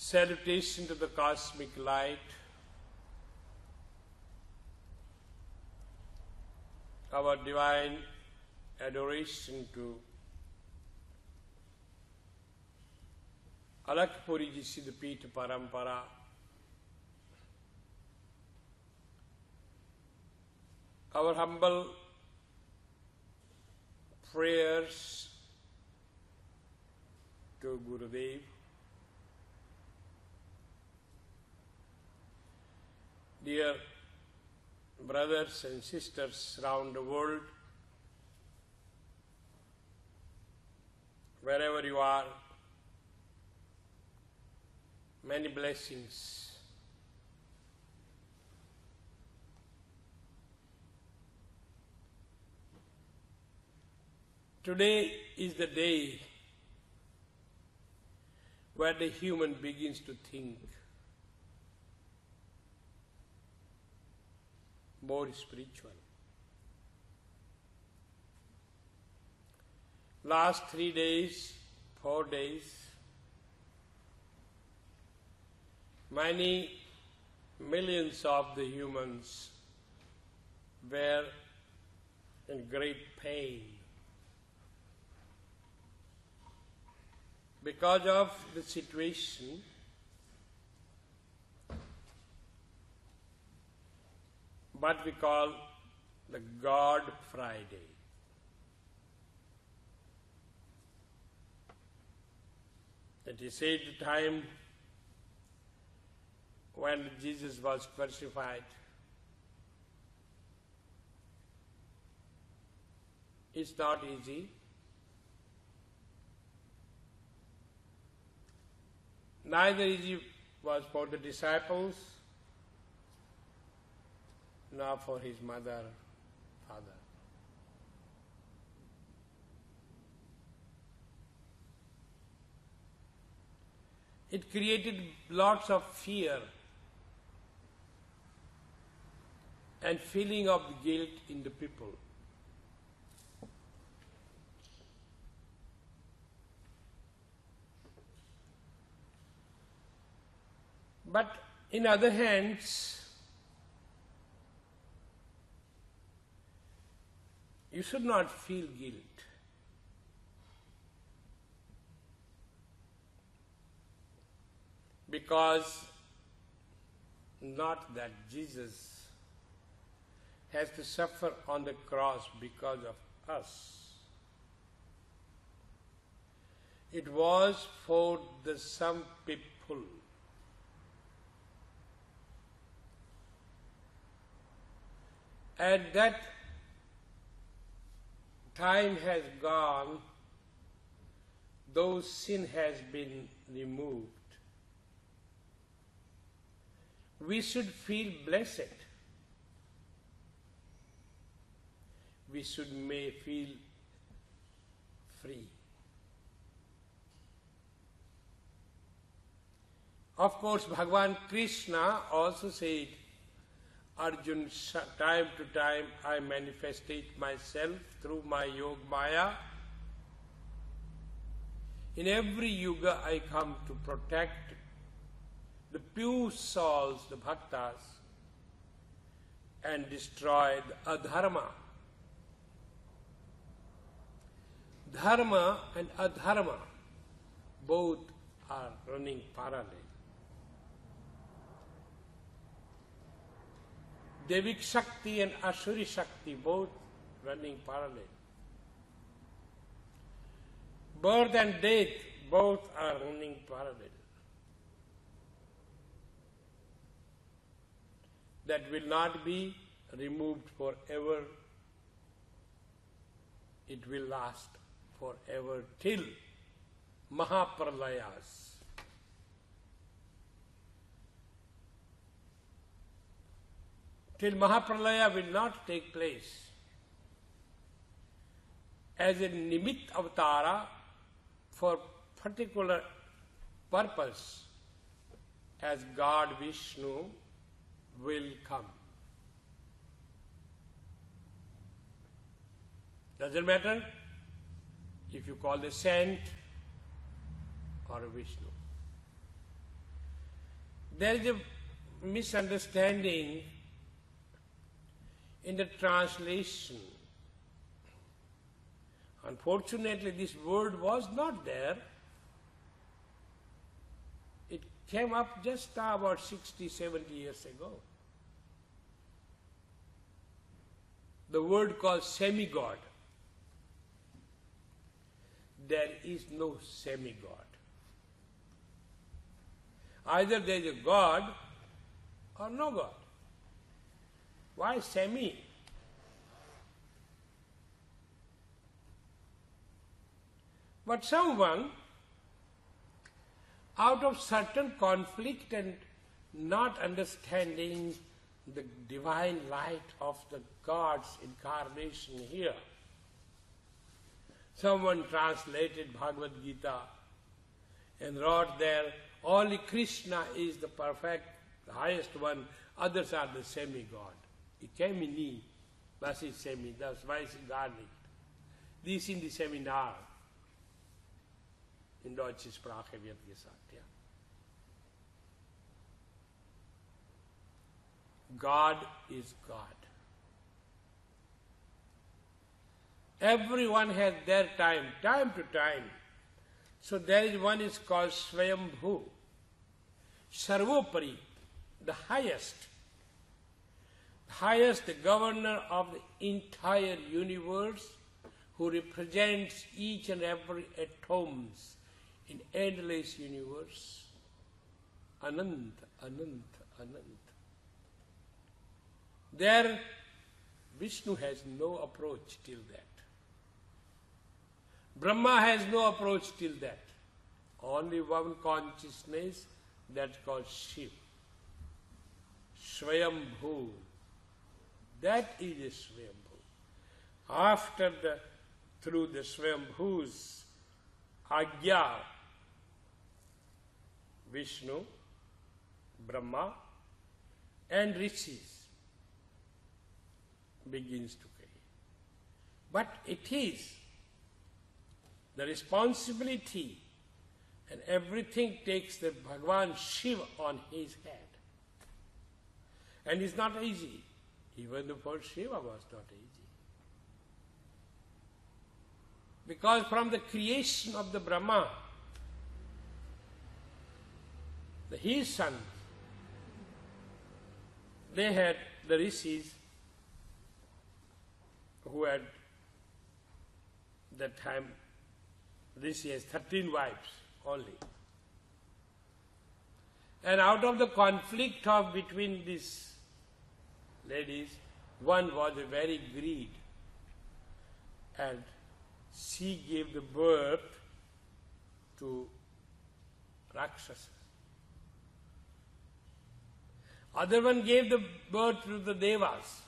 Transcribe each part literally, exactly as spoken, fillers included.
Salutation to the cosmic light, our divine adoration to Alakpuri Ji Siddhapith Parampara, our humble prayers to Gurudev, dear brothers and sisters around the world, wherever you are, many blessings. Today is the day where the human begins to think more spiritual. Last three days, four days, many millions of the humans were in great pain because of the situation what we call the God Friday. It is said the time when Jesus was crucified. It's not easy. Neither easy was for the disciples, nor for his mother, father. It created lots of fear and feeling of guilt in the people. But in other hands, you should not feel guilt. Because not that Jesus has to suffer on the cross because of us. It was for the some people. And that time has gone, though sin has been removed. We should feel blessed. We should may feel free. Of course, Bhagavan Krishna also said, Arjun, time to time I manifestate myself through my Yog Maya. In every yuga I come to protect the pure souls, the bhaktas, and destroy the adharma. Dharma and adharma both are running parallel. Devik Shakti and Asuri Shakti both running parallel. Birth and death both are running parallel. That will not be removed forever. It will last forever till Mahapralayas. Till Mahapralaya will not take place. As a Nimitt Avatara for particular purpose, as God Vishnu will come. Doesn't matter if you call the saint or a Vishnu. there is a misunderstanding in the translation. Unfortunately, this word was not there. It came up just about sixty, seventy years ago. The word called semi-God. There is no semi-God. Either there is a God or no God. Why semi? But someone, out of certain conflict and not understanding the divine light of the God's incarnation here, someone translated Bhagavad Gita and wrote there, only Krishna is the perfect, the highest one, others are the semi-God. Ikemini, was ist semi, das weiß ich gar nicht. Die sind die Seminar. In deutscher Sprache wird gesagt, ja. God is God. Everyone has their time, time to time. So there is one is called Swayambhu, Sarvopari, the highest, highest governor of the entire universe, who represents each and every atoms in endless universe. Anant, Anant, Anant. There, Vishnu has no approach till that. Brahma has no approach till that. Only one consciousness, that's called Shiv. Swayambhu. That is a Swayambhu. After the, through the Swayambhu's Agya, Vishnu, Brahma, and Rishis begins to create. But it is the responsibility, and everything takes the Bhagavan Shiva on his head. And it's not easy. Even the first Shiva was not easy. Because from the creation of the Brahma, the, his sons, they had the rishis who had that time, rishi has thirteen wives only. And out of the conflict of between these ladies, one was a very greed, and she gave the birth to Rakshasas. Other one gave the birth to the Devas.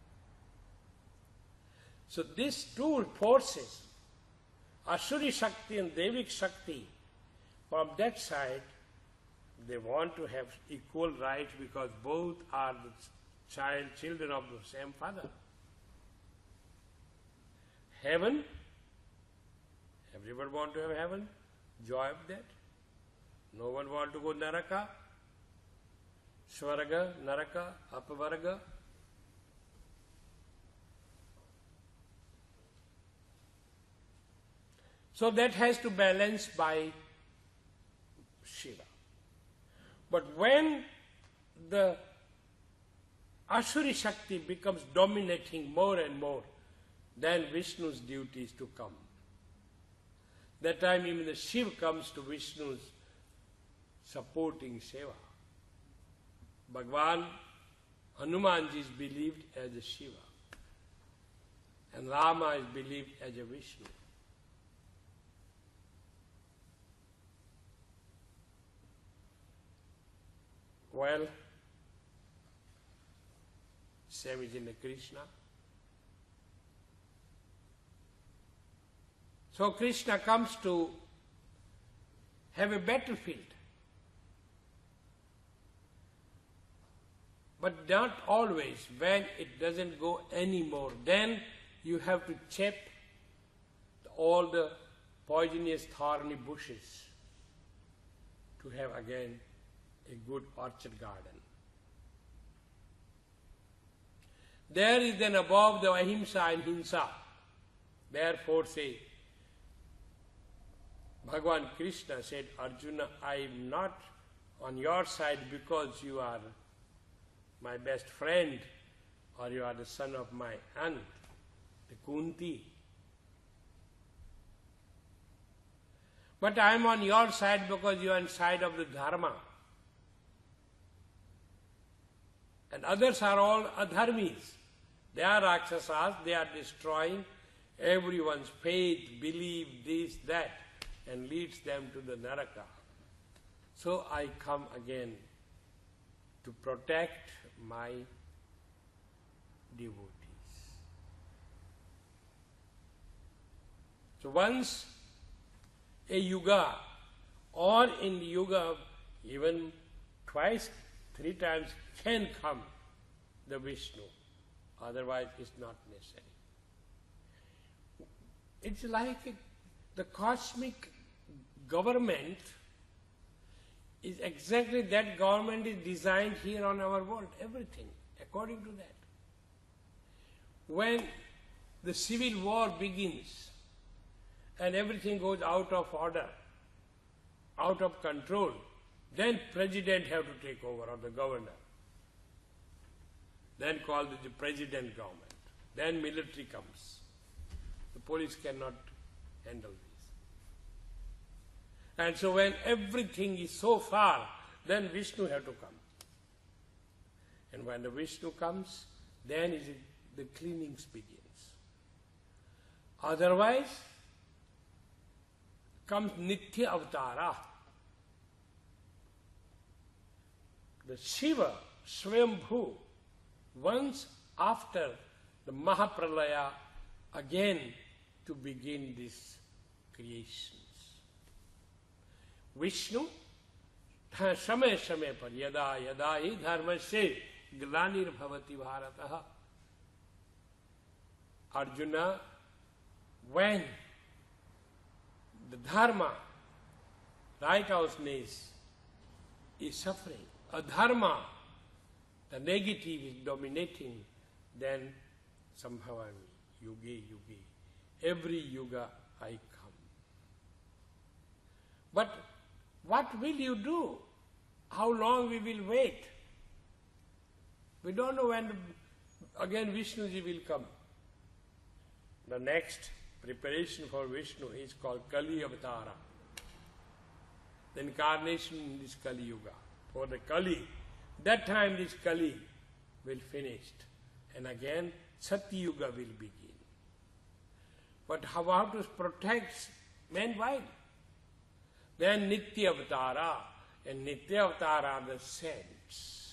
So these two forces, Asuri Shakti and Devik Shakti, from that side, they want to have equal rights because both are the child, children of the same father. Heaven, everyone want to have heaven, joy of that. No one want to go Naraka, Swarga, Naraka, Apavarga. So that has to balance by Shiva. But when the Asuri Shakti becomes dominating more and more, then Vishnu's duty is to come. That time even the Shiva comes to Vishnu's supporting Seva. Bhagwan Hanumanji is believed as a Shiva, and Rama is believed as a Vishnu. Well, same is in the Krishna. So Krishna comes to have a battlefield. But not always. When it doesn't go anymore, then you have to chop all the poisonous thorny bushes to have again a good orchard garden. There is then above the ahimsa and hinsa. Therefore say, Bhagavan Krishna said, Arjuna, I am not on your side because you are my best friend or you are the son of my aunt, the Kunti. But I am on your side because you are on the side of the Dharma. And others are all adharmis. They are Rakshasas, they are destroying everyone's faith, belief, this, that, and leads them to the Naraka. So I come again to protect my devotees. So once a yuga, or in yuga even twice, three times can come the Vishnu, otherwise it's not necessary. It's like a, the cosmic government is exactly that government is designed here on our world, everything according to that. When the civil war begins and everything goes out of order, out of control, then president have to take over or the governor. Then called the president government. Then military comes. The police cannot handle this. And so when everything is so far, then Vishnu have to come. And when the Vishnu comes, then is it, the cleanings begins. Otherwise, comes Nitya Avatara. The Shiva, Swayambhu, once after the Mahapralaya, again to begin these creations. Vishnu, Shamay Shamay par yada yada hi dharmasya glanir bhavati bharataha. Arjuna, when the dharma, righteousness, is suffering, adharma, the negative is dominating, then sambhavami, yuge yuge, every yuga I come. But what will you do? How long we will wait? We don't know when again Vishnuji will come. The next preparation for Vishnu is called Kali Avatara. The incarnation in this Kali Yuga. For the Kali, that time this Kali will finish. And again Satya Yuga will begin. But how, how to protect mankind? Then Nitya Avatara. And Nitya Avatara are the saints.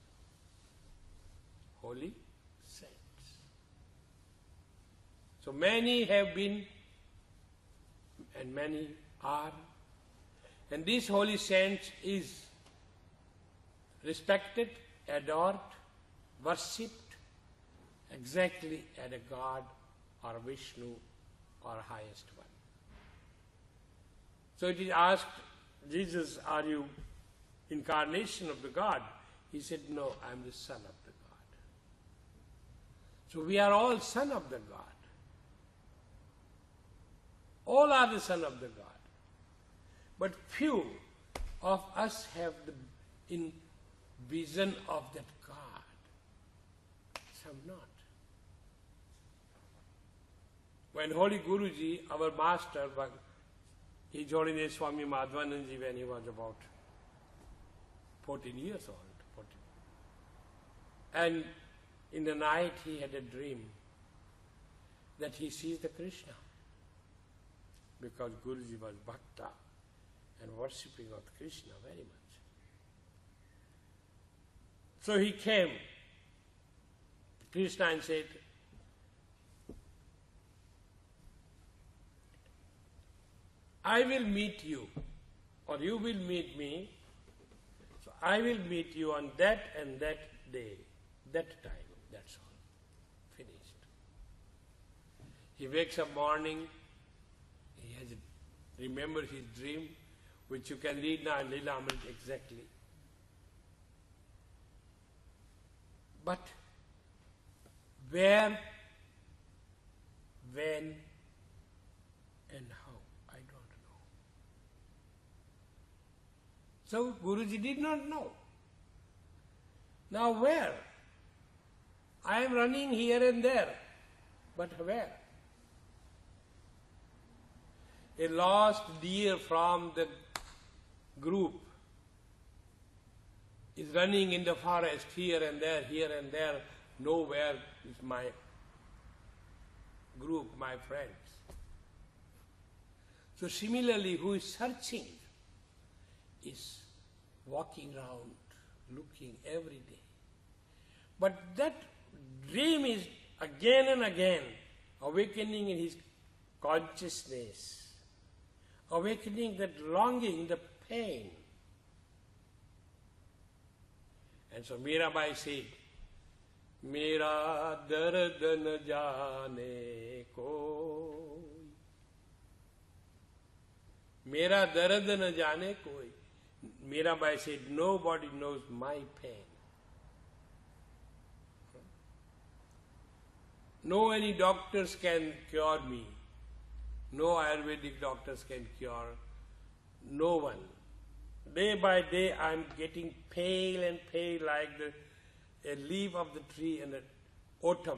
Holy saints. So many have been and many are. And this holy saint is respected, adored, worshipped exactly as a God or Vishnu or highest one. So it is asked, Jesus, are you incarnation of the God? He said, no, I am the son of the God. So we are all son of the God. All are the son of the God. But few of us have the in vision of that God. Some not. When Holy Guruji, our master, His Holiness Swami Madhvananji, when he was about fourteen years old, fourteen. And in the night he had a dream that he sees the Krishna. Because Guruji was bhakta and worshipping of Krishna very much. So he came to Krishna and said, I will meet you, or you will meet me, so I will meet you on that and that day, that time, that's all. Finished. He wakes up morning, he has remembered his dream, which you can read now in Leela Amrit exactly. But where, when, and how, I don't know. So Guruji did not know. Now where? I am running here and there, but where? A lost deer from the group is running in the forest here and there, here and there. Nowhere is my group, my friends. So similarly, who is searching is walking around, looking every day. But that dream is again and again awakening in his consciousness, awakening that longing, the pain. And so Mirabai said, Mera dard na jaane koi. Mera dard na jaane koi. Mirabai said, nobody knows my pain. No any doctors can cure me. No Ayurvedic doctors can cure. No one. Day by day I am getting pale and pale like the, a leaf of the tree in the autumn.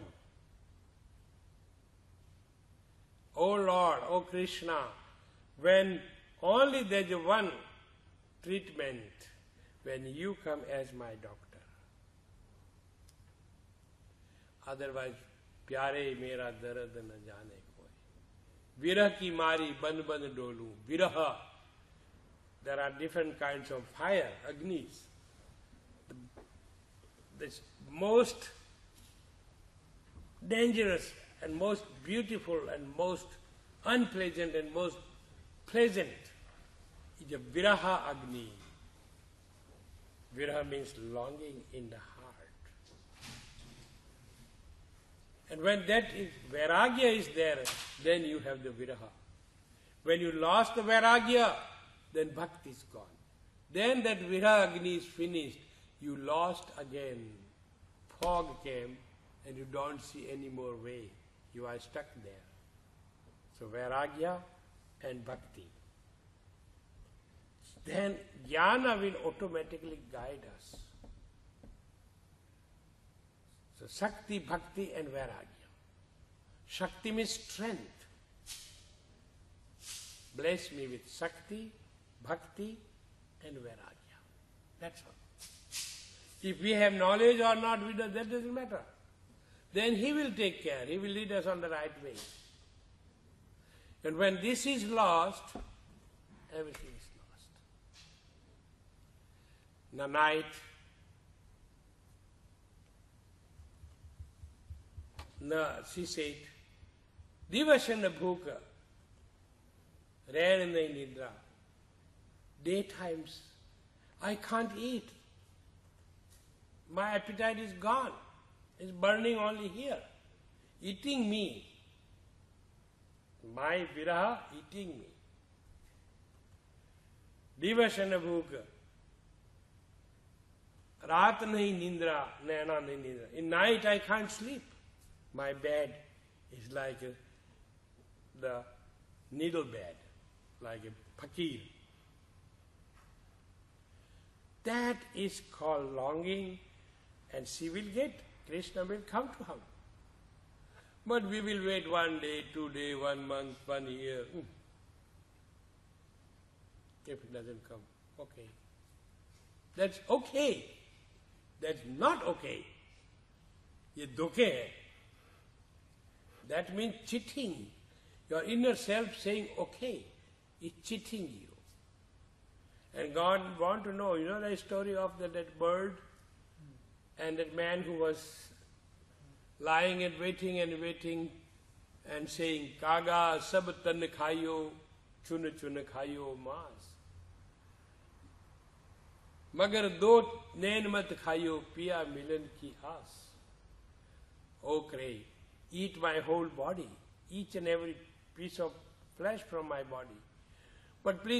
Oh Lord, oh Krishna, when only there is one treatment, when you come as my doctor. Otherwise, प्यारे मेरा दर्द न जाने कोई. Virah ki mari ban ban dolu. Viraha. There are different kinds of fire, agnis. The, the most dangerous and most beautiful and most unpleasant and most pleasant is a viraha agni. Viraha means longing in the heart. And when that is, vairagya is there, then you have the viraha. When you lost the vairagya, then bhakti is gone. Then that viraha agni is finished, you lost again. Fog came and you don't see any more way. You are stuck there. So vairagya and bhakti. Then jnana will automatically guide us. So Shakti, Bhakti and Vairagya. Shakti means strength. Bless me with Shakti, Bhakti and Vairagya. That's all. If we have knowledge or not, that doesn't matter. Then He will take care. He will lead us on the right way. And when this is lost, everything is lost. In the night, No, she said, Divasana bhuka, rare nahi nidra. Daytimes, I can't eat. My appetite is gone. It's burning only here. Eating me. My viraha eating me. Divasana bhuka. Raat nahi nindra, naina nahi nindra. In night I can't sleep. My bed is like a, the needle bed, like a fakir. That is called longing, and she will get, Krishna will come to her. But we will wait one day, two days, one month, one year. If it doesn't come, okay. That's okay. That's not okay. Ye dukhe hai. That means cheating. Your inner self saying, okay, is cheating you. And God want to know, you know the story of the, that bird and that man who was lying and waiting and waiting and saying, Kaga sab tan khayo, chun chun khayo mas. Magar do nain mat khayo, piya milan ki aas. O crane, eat my whole body, each and every piece of flesh from my body. But please